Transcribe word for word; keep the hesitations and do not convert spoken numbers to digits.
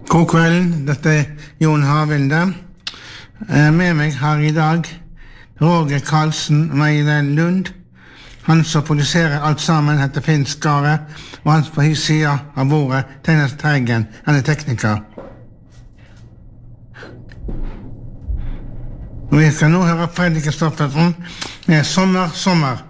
God kvelden, dette er Jon Havilde. Med meg har i dag Roger Karlsen Meile Lund. Han som produserer alt sammen heter Finn Skare, og han på his sida av bordet Tegnes Teigen, han er tekniker. Og vi skal nå høre Fredrik Kristoffersen med Sommer, sommer.